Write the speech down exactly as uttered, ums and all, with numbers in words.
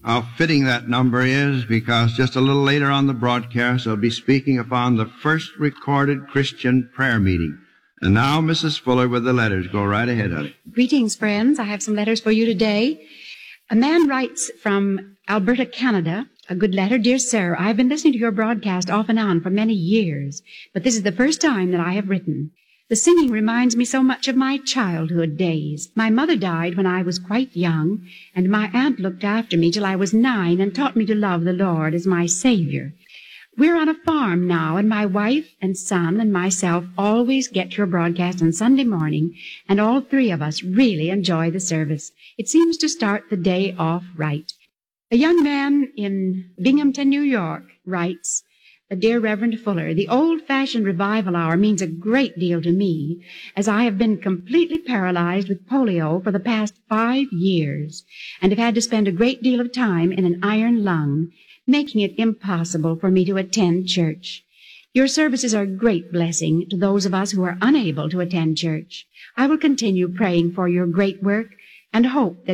how fitting that number is, because just a little later on the broadcast I'll be speaking upon the first recorded Christian prayer meeting. And now, Missus Fuller with the letters. Go right ahead, honey. Greetings, friends. I have some letters for you today. A man writes from Alberta, Canada, a good letter. Dear sir, I have been listening to your broadcast off and on for many years, but this is the first time that I have written. The singing reminds me so much of my childhood days. My mother died when I was quite young, and my aunt looked after me till I was nine and taught me to love the Lord as my Savior. We're on a farm now, and my wife and son and myself always get your broadcast on Sunday morning, and all three of us really enjoy the service. It seems to start the day off right. A young man in Binghamton, New York, writes, Dear Reverend Fuller, the old-fashioned revival hour means a great deal to me, as I have been completely paralyzed with polio for the past five years, and have had to spend a great deal of time in an iron lung, making it impossible for me to attend church. Your services are a great blessing to those of us who are unable to attend church. I will continue praying for your great work and hope that